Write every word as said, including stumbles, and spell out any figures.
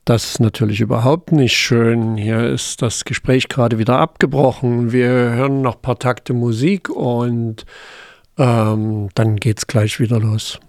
Das ist natürlich überhaupt nicht schön. Hier ist das Gespräch gerade wieder abgebrochen. Wir hören noch ein paar Takte Musik und ähm, dann geht's gleich wieder los.